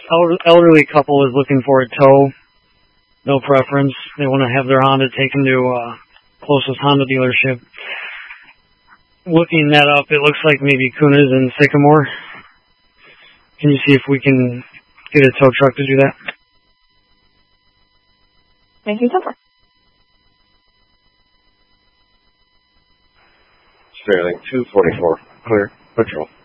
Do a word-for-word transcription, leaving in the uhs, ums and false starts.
el- elderly couple is looking for a tow. No preference. They want to have their Honda taken to uh, closest Honda dealership. Looking that up, it looks like maybe Kuna's in Sycamore. Can you see if we can get a tow truck to do that? Making ten four. Sterling two forty-four. Clear. Patrol.